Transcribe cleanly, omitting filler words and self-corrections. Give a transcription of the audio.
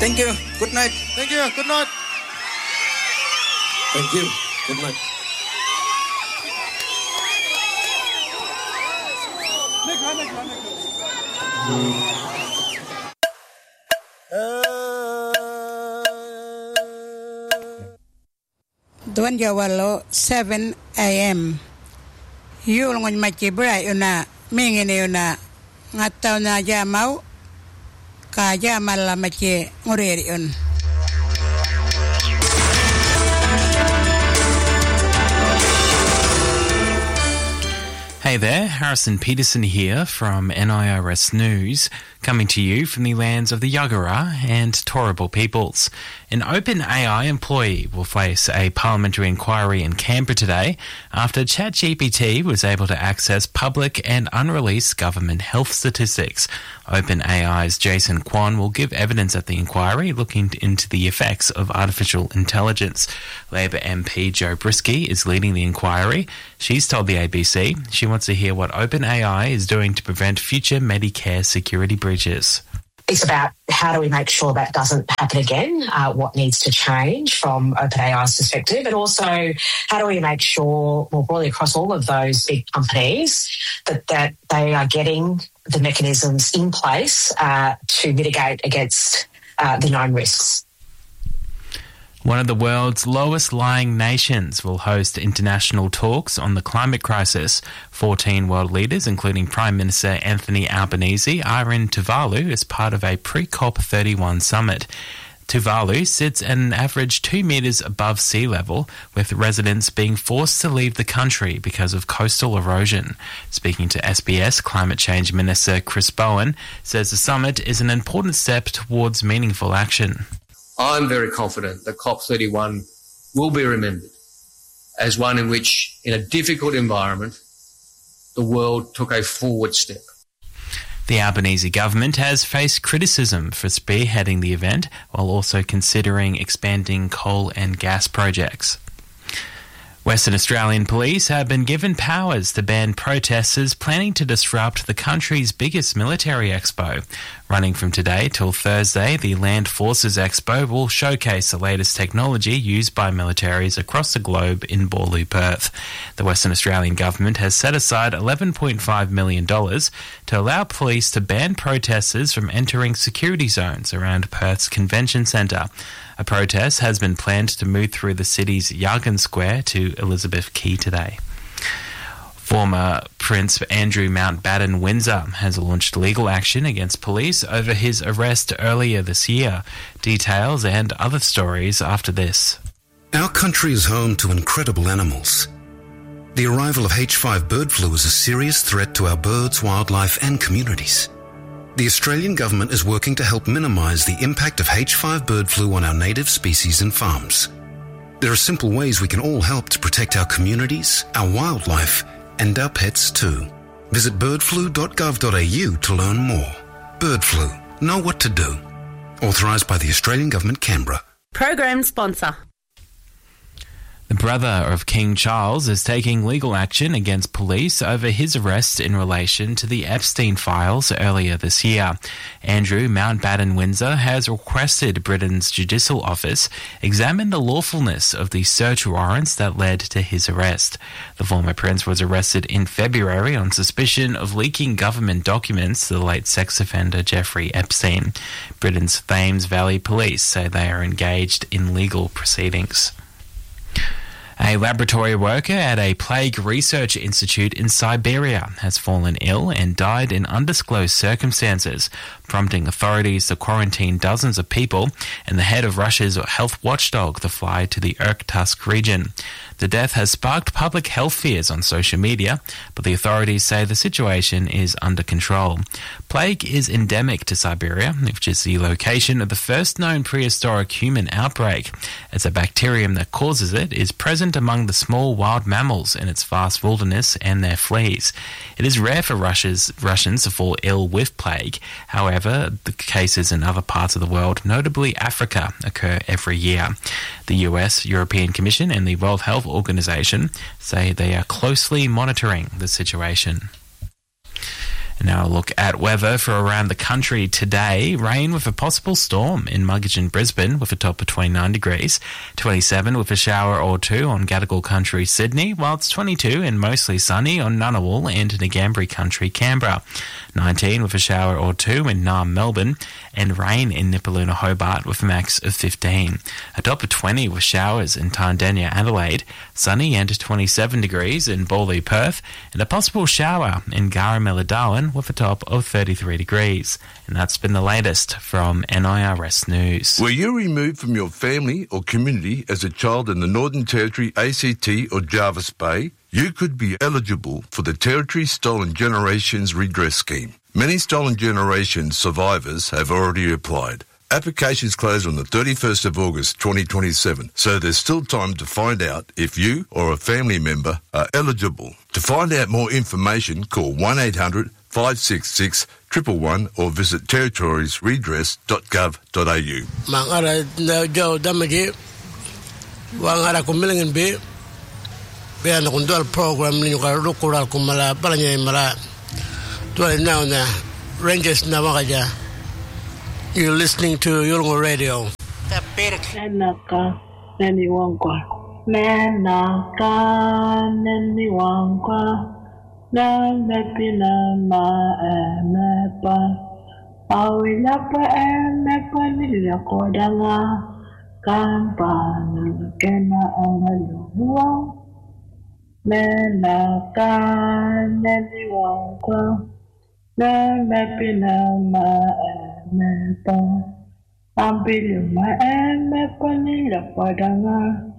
Thank you. Good night. Thank you. Good night. Thank you. Good night. Tuan Jawalo 7 a.m. Yul ngon macibra yuna mingini yuna ngataw na jamaw ka jamal la maci nguriri yun. Hey there, Harrison Peterson here from NIRS News, coming to you from the lands of the Yagara and Turrbal peoples. An OpenAI employee will face a parliamentary inquiry in Canberra today after ChatGPT was able to access public and unreleased government health statistics. OpenAI's Jason Kwan will give evidence at the inquiry looking into the effects of artificial intelligence. Labor MP Jo Brisky is leading the inquiry. She's told the ABC she wants to hear what OpenAI is doing to prevent future Medicare security breaches. It's about how do we make sure that doesn't happen again, what needs to change from OpenAI's perspective, and also how do we make sure more broadly across all of those big companies that they are getting the mechanisms in place to mitigate against the known risks. One of the world's lowest-lying nations will host international talks on the climate crisis. 14 world leaders, including Prime Minister Anthony Albanese, are in Tuvalu as part of a pre-COP31 summit. Tuvalu sits at an average 2 metres above sea level, with residents being forced to leave the country because of coastal erosion. Speaking to SBS, Climate Change Minister Chris Bowen says the summit is an important step towards meaningful action. I'm very confident that COP31 will be remembered as one in which, in a difficult environment, the world took a forward step. The Albanese government has faced criticism for spearheading the event while also considering expanding coal and gas projects. Western Australian police have been given powers to ban protesters planning to disrupt the country's biggest military expo. Running from today till Thursday, the Land Forces Expo will showcase the latest technology used by militaries across the globe in Boorloo, Perth. The Western Australian government has set aside $11.5 million to allow police to ban protesters from entering security zones around Perth's Convention Centre. A protest has been planned to move through the city's Yargan Square to Elizabeth Quay today. Former Prince Andrew Mountbatten Windsor has launched legal action against police over his arrest earlier this year. Details and other stories after this. Our country is home to incredible animals. The arrival of H5 bird flu is a serious threat to our birds, wildlife and communities. The Australian government is working to help minimise the impact of H5 bird flu on our native species and farms. There are simple ways we can all help to protect our communities, our wildlife and our pets too. Visit birdflu.gov.au to learn more. Bird flu. Know what to do. Authorised by the Australian Government, Canberra. Program sponsor. The brother of King Charles is taking legal action against police over his arrest in relation to the Epstein files earlier this year. Andrew Mountbatten Windsor has requested Britain's Judicial Office examine the lawfulness of the search warrants that led to his arrest. The former prince was arrested in February on suspicion of leaking government documents to the late sex offender Jeffrey Epstein. Britain's Thames Valley Police say they are engaged in legal proceedings. A laboratory worker at a plague research institute in Siberia has fallen ill and died in undisclosed circumstances, prompting authorities to quarantine dozens of people and the head of Russia's health watchdog to fly to the Irkutsk region. The death has sparked public health fears on social media, but the authorities say the situation is under control. Plague is endemic to Siberia, which is the location of the first known prehistoric human outbreak, as a bacterium that causes it is present among the small wild mammals in its vast wilderness and their fleas. It is rare for Russians to fall ill with plague. However, the cases in other parts of the world, notably Africa, occur every year. The US, European Commission and the World Health Organization say they are closely monitoring the situation. And now a look at weather for around the country today. Rain with a possible storm in Muggeridge and Brisbane with a top of 29 degrees. 27 with a shower or two on Gadigal Country, Sydney, while it's 22 and mostly sunny on Ngunnawal and Ngambri Country, Canberra. 19 with a shower or two in Naarm, Melbourne, and rain in Nipaluna, Hobart with a max of 15. A top of 20 with showers in Tandenya, Adelaide, sunny and 27 degrees in Bawley, Perth, and a possible shower in Garamella, Darwin with a top of 33 degrees. And that's been the latest from NIRS News. Were you removed from your family or community as a child in the Northern Territory, ACT or Jervis Bay? You could be eligible for the Territory Stolen Generations Redress Scheme. Many Stolen Generations survivors have already applied. Applications close on the 31st of August 2027, so there's still time to find out if you or a family member are eligible. To find out more information, call 1-800-566-111 or visit territoriesredress.gov.au. Mangara Joe Damage, Wangara Kumiling Bay, Bean Kundal program, Nukara Kumala, Balanya Mala, 12 now, Rangers Navagaja. You're listening to Yolngu Radio. Nanaka naniwangwa, nanaka naniwangwa, na mepina ma emepa, awilapa emepa niliakodanga, kampana kena analuwa, nanaka naniwangwa, na mepina ma Mepa, ambil ma mepa ni la padanga,